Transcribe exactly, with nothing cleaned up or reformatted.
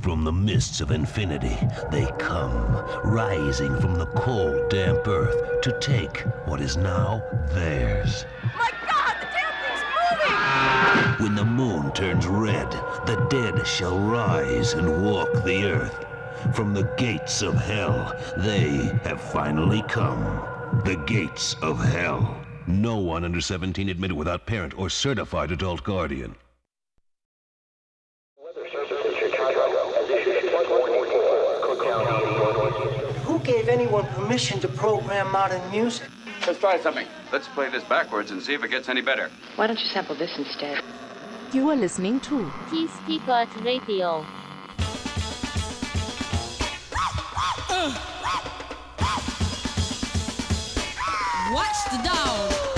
From the mists of infinity, they come, rising from the cold, damp earth to take what is now theirs. My God, the damn thing's moving! When the moon turns red, the dead shall rise and walk the earth. From the gates of hell, they have finally come. The gates of hell. No one under seventeen admitted without parent or certified adult guardian. Who gave anyone permission to program modern music? Let's try something. Let's play this backwards and see if it gets any better. Why don't you sample this instead? You are listening to T-Stickers Radio. Watch the dog.